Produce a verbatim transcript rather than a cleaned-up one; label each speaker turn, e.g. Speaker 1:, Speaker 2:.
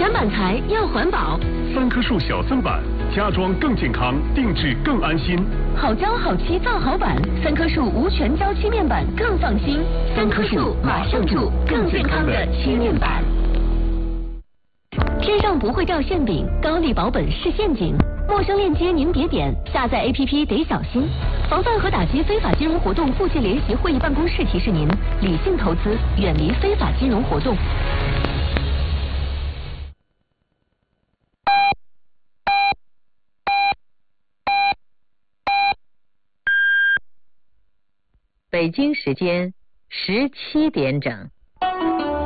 Speaker 1: 选板材要环保。
Speaker 2: 三棵树小增板，家装更健康，定制更安心。
Speaker 1: 好胶好漆造好板，三棵树无全胶漆面板更放心。三棵树马上住更健康的漆面板。天上不会掉馅饼，高利保本是陷阱。陌生链接您别点，下载 A P P 得小心。防范和打击非法金融活动部界联席会议办公室提示您：理性投资，远离非法金融活动。
Speaker 3: 北京时间十七点整。